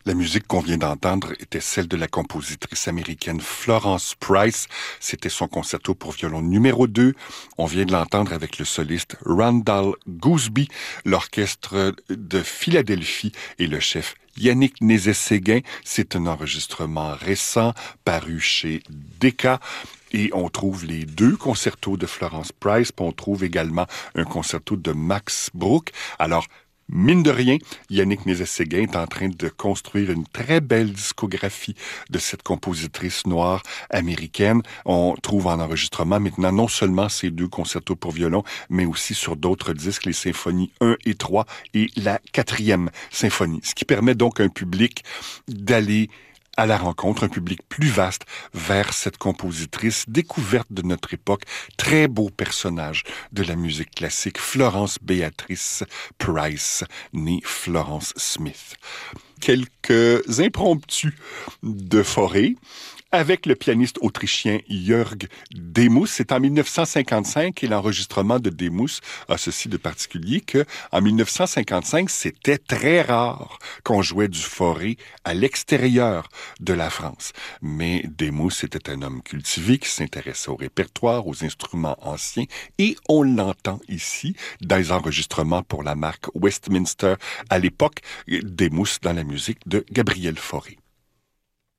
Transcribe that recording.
La musique qu'on vient d'entendre était celle de la compositrice américaine Florence Price. C'était son concerto pour violon numéro 2. On vient de l'entendre avec le soliste Randall Gooseby, l'orchestre de Philadelphie et le chef Yannick Nézet-Séguin. C'est un enregistrement récent paru chez Decca. Et on trouve les deux concertos de Florence Price, puis on trouve également un concerto de Max Bruch. Alors, mine de rien, Yannick Nézet-Séguin est en train de construire une très belle discographie de cette compositrice noire américaine. On trouve en enregistrement maintenant non seulement ces deux concertos pour violon, mais aussi sur d'autres disques, les symphonies 1 et 3 et la 4e symphonie. Ce qui permet donc à un public d'aller à la rencontre, un public plus vaste vers cette compositrice découverte de notre époque, très beau personnage de la musique classique, Florence Béatrice Price, née Florence Smith. Quelques impromptus de Fauré avec le pianiste autrichien Jörg Demus. C'est en 1955 et l'enregistrement de Demus a ceci de particulier que en 1955, c'était très rare qu'on jouait du Fauré à l'extérieur de la France. Mais Demus était un homme cultivé qui s'intéressait au répertoire, aux instruments anciens et on l'entend ici dans les enregistrements pour la marque Westminster à l'époque, Demus dans la musique de Gabriel Fauré.